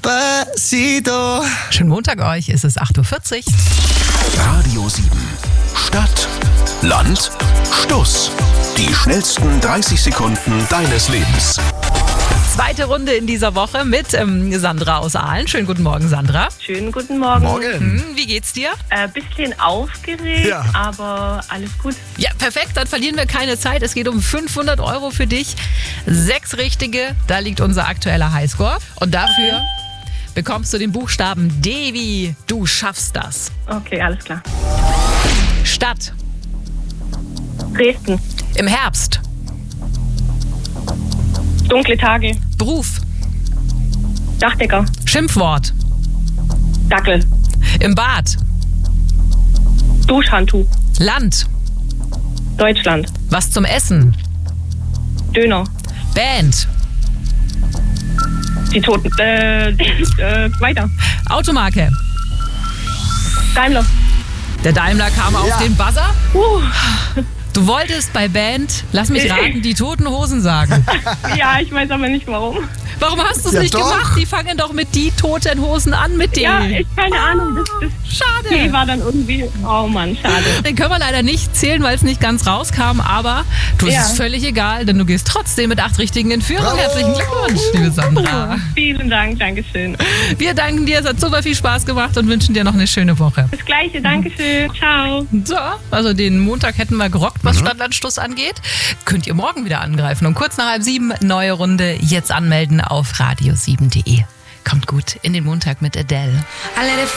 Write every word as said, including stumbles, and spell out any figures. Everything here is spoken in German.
Despacito. Schönen Montag euch, es ist acht Uhr vierzig. Radio sieben. Stadt, Land, Stuss. Die schnellsten dreißig Sekunden deines Lebens. Zweite Runde in dieser Woche mit ähm, Sandra aus Aalen. Schönen guten Morgen, Sandra. Schönen guten Morgen. Morgen. Hm, wie geht's dir? Ein äh, bisschen aufgeregt, Ja. aber alles gut. Ja, perfekt, dann verlieren wir keine Zeit. Es geht um fünfhundert Euro für dich. Sechs richtige, da liegt unser aktueller Highscore. Und dafür bekommst du den Buchstaben D wie du schaffst das. Okay, alles klar. Stadt, Dresden. im Herbst, Dunkle Tage. Beruf, Dachdecker. Schimpfwort, Dackel. im Bad, Duschhandtuch. Land, Deutschland. was zum Essen, Döner. Band, Die Toten. Äh, äh, weiter. Automarke. Daimler. Der Daimler kam auf Ja. den Buzzer. Uh, Du wolltest bei Band, lass mich raten, die Toten Hosen sagen. ja, ich weiß aber nicht warum. Warum hast du es Ja, nicht doch. gemacht? Die fangen doch mit die Toten Hosen an mit dem. Ja, ich keine Ahnung. Das, das Schade. T war dann irgendwie. Oh Mann, schade. Den können wir leider nicht zählen, weil es nicht ganz rauskam, aber du, es Ja. ist völlig egal, denn du gehst trotzdem mit acht Richtigen in Führung. Bravo. Herzlichen Glückwunsch, liebe Sandra. Vielen Dank, Dankeschön. Wir danken dir, es hat super viel Spaß gemacht und wünschen dir noch eine schöne Woche. Das Gleiche, Dankeschön. Ciao. So, also den Montag hätten wir gerockt, was Stadtlandstuss angeht. Könnt ihr morgen wieder angreifen. Um kurz nach halb sieben, neue Runde, jetzt anmelden auf radio sieben punkt de. Kommt gut in den Montag mit Adele.